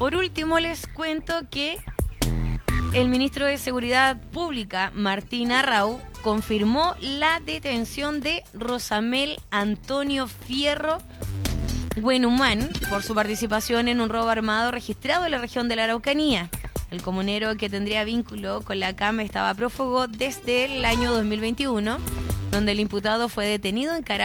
Por último, les cuento que el ministro de Seguridad Pública, Martín Arrau, confirmó la detención de Rosamel Antonio Fierro Huenumán por su participación en un robo armado registrado en la región de la Araucanía. El comunero, que tendría vínculo con la CAM, estaba prófugo desde el año 2021, donde el imputado fue detenido en Caracas